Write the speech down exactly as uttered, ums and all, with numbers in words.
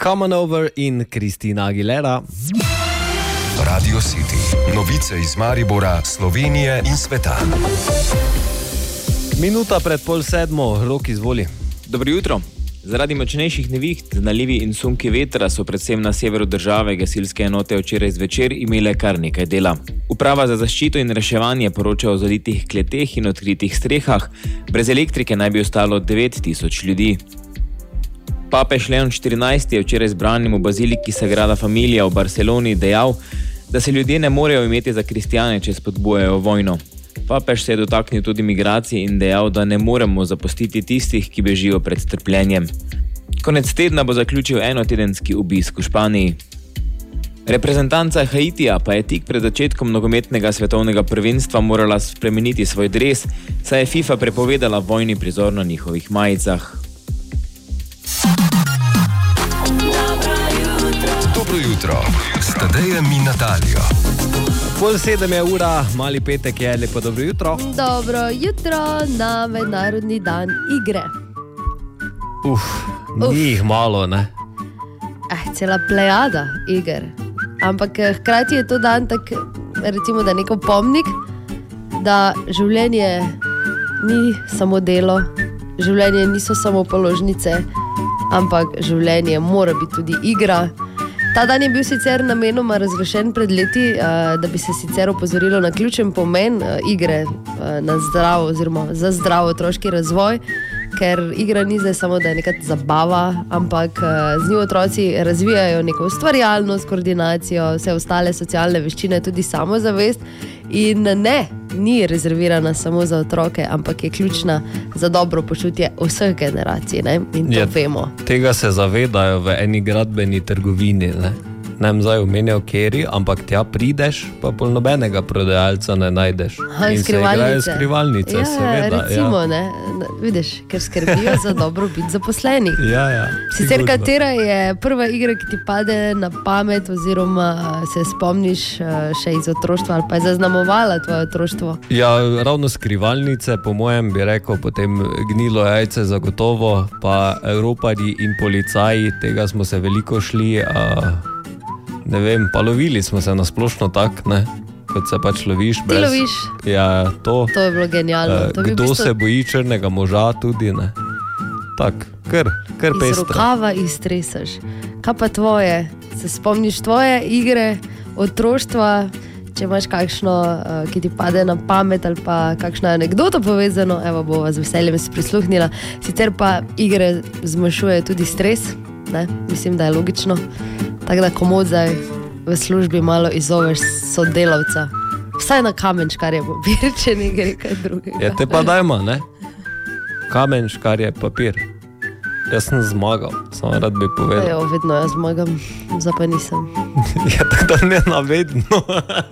Come on over in Kristina Aguilera. Radio City. Novice iz Maribora, Slovenije in sveta. Minuta pred pol sedmo, Rok, izvoli. Dobro jutro. Zaradi močnejših neviht, nalivi in sunki vetra so predvsem na severu države gasilske enote včeraj zvečer imele kar nekaj dela. Uprava za zaščito in reševanje poroča o zalitih kleteh in odkritih strehah. Brez elektrike naj bi ostalo devet tisoč ljudi. Papež Leon štirinajsti je včeraj zbranim v baziliki Sagrada Familia v Barceloni dejal, da se ljudje ne morejo imeti za kristjane, če spodbujajo vojno. Papež se je dotaknil tudi migracij in dejal, da ne moremo zapustiti tistih, ki bežijo pred trpljenjem. Konec tedna bo zaključil enotedenski obisk v Španiji. Reprezentanca Haitija pa je tik pred začetkom nogometnega svetovnega prvenstva morala spremeniti svoj dres, saj je FIFA prepovedala vojni prizor na njihovih majicah. Dobro jutro, s Tadejem in Natalijo. Pol sedem je ura, mali petek je, lepo dobro jutro. Dobro jutro na mednarodni dan igre. Uf, ni jih malo, ne? Eh, cela plejada iger. Ampak hkrati je to dan tak, recimo, da neko pomnik, da življenje ni samo delo, življenje niso samo položnice, ampak življenje mora biti tudi igra. Ta dan je bil sicer namenoma razglašen pred leti, da bi se sicer opozorilo na ključen pomen igre na zdrav oziroma za zdrav otroški razvoj, ker igra ni zdaj samo, da je neka zabava, ampak z njo otroci razvijajo neko ustvarjalnost, koordinacijo, vse ostale socialne veščine, tudi samozavest in ne, ni rezervirana samo za otroke, ampak je ključna za dobro počutje vseh generacij, ne? In to je, vemo. Tega se zavedajo v eni gradbeni trgovini, ne? Ne vem zdaj omenjal kjeri, ampak tja prideš, pa pol nobenega prodajalca ne najdeš. Aha, in se igrajo skrivalnice, ja, seveda. Recimo, ja. ne, vidiš, ker skrbijo za dobro biti zaposlenih. Ja, ja. Sicer sigurno. katera je prva igra, ki ti pade na pamet oziroma se spomniš še iz otroštva ali pa je zaznamovala tvoje otroštvo? Ja, ravno skrivalnice, po mojem bi rekel, potem gnilo jajce zagotovo, pa Evroparji in policaji, tega smo se veliko šli, a ne vem, pa lovili smo se nasplošno tak, ne, kot se pač loviš. Ti brez, loviš? Ja, to. To je bilo genialno. Uh, to bi kdo bistvo... se boji črnega moža tudi, ne. Tak, kar, kar iz pestro. Iz rokava iztresaš. Kaj pa tvoje? Se spomniš tvoje igre, otroštva, če imaš kakšno, uh, ki ti pade na pamet ali pa kakšno anekdoto povezano, evo, bova z veseljem se prisluhnila. Sicer pa igre zmanjšuje tudi stres, ne, mislim, da je logično. Tako da komod zdaj v službi malo izzoveš sodelavca. Vsaj na kamenškarje papir, če ne gre kaj drugega. Ja, te pa dajmo, ne? Kamenškarje papir. Jaz sem zmagal, samo rad bi povedal. Jo, vedno jaz zmagam, zdaj pa nisem. Ja, tako da ne navedno.